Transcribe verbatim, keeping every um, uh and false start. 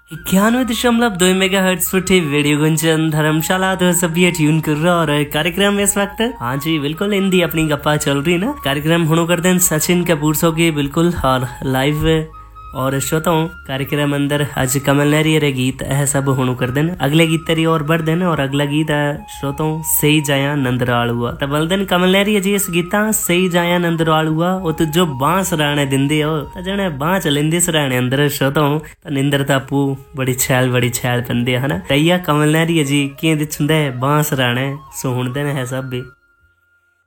इक्यानवे दशमलव दो मेगा हर्ट्ज पर वीडियो गुंजन धर्मशाला तो सभी ट्यून कर रहा और कार्यक्रम इस वक्त हाँ जी बिल्कुल हिंदी अपनी गप्पा चल रही ना। कार्यक्रम होनो कर दें सचिन कपूर सो की बिल्कुल और लाइव और श्रोताओं कार्यक्रम अंदर आज कमल नहरी रे गीत यह सब होनो कर देन। अगले गीत तरी और बढ़ देन और अगला गीत है श्रोताओं सही जाया नंदराल हुआ तो बोल देन कमल नहरी जी इस गीता सही जाया नंदराल हुआ वो तो जो बांस राणे दिंदे हो तो जने बांस लेंदे सराणे अंदर श्रोताओं तो निंदर तापू बड़ी छैल बड़ी छैल पंदे है ना तैया कमल नहरी जी किए दिछंदे बांस राणे सो हुन देन है सब भी।